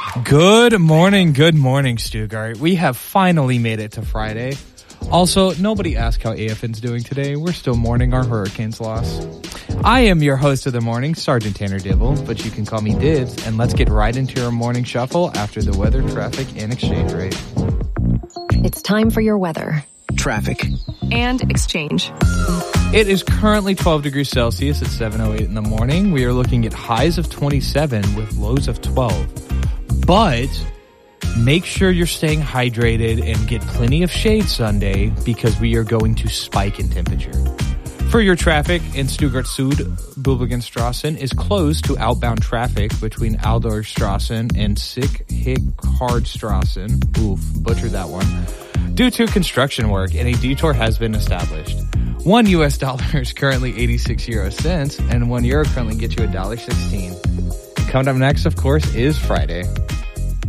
Good morning, Stuttgart. We have finally made it to Friday. Also, nobody asked how AFN's doing today. We're still mourning our Hurricanes loss. I am your host of the morning, Sergeant Tanner Dibble, but you can call me Dibs, and let's get right into our morning shuffle after the weather, traffic, and exchange rate. It's time for your weather, traffic, and exchange. It is currently 12 degrees Celsius at 7:08 in the morning. We are looking at highs of 27 with lows of 12. But make sure you're staying hydrated and get plenty of shade Sunday because we are going to spike in temperature. For your traffic, in Stuttgart Süd, Bulbenstrassen is closed to outbound traffic between Aldorfstrassen and Sick-Hickardstrassen. Oof, butchered that one. Due to construction work, and a detour has been established. $1 US is currently 86 euro cents, and €1 currently gets you $1.16. Coming up next, of course, is Friday.